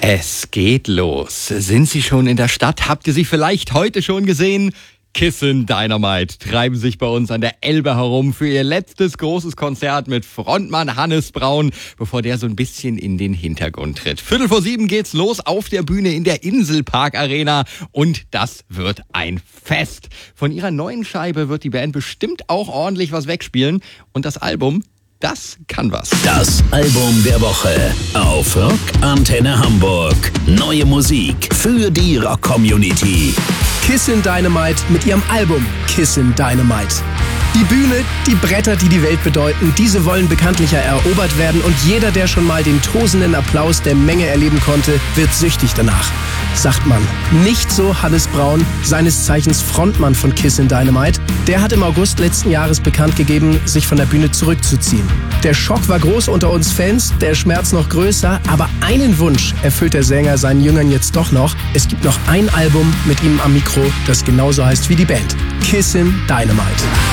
Es geht los. Sind Sie schon in der Stadt? Habt ihr sie vielleicht heute schon gesehen? Kissin Dynamite treiben sich bei uns an der Elbe herum für ihr letztes großes Konzert mit Frontmann Hannes Braun, bevor der so ein bisschen in den Hintergrund tritt. 6:45 geht's los auf der Bühne in der Inselpark Arena und das wird ein Fest. Von ihrer neuen Scheibe wird die Band bestimmt auch ordentlich was wegspielen und das Album, das kann was. Das Album der Woche auf Rock Antenne Hamburg. Neue Musik für die Rock-Community. Kissin Dynamite mit ihrem Album Kissin Dynamite. Die Bühne, die Bretter, die die Welt bedeuten, diese wollen bekanntlich erobert werden und jeder, der schon mal den tosenden Applaus der Menge erleben konnte, wird süchtig danach. Sagt man. Nicht so Hannes Braun, seines Zeichens Frontmann von Kissin Dynamite. Der hat im August letzten Jahres bekannt gegeben, sich von der Bühne zurückzuziehen. Der Schock war groß unter uns Fans, der Schmerz noch größer, aber einen Wunsch erfüllt der Sänger seinen Jüngern jetzt doch noch. Es gibt noch ein Album mit ihm am Mikro, das genauso heißt wie die Band. Kissin Dynamite.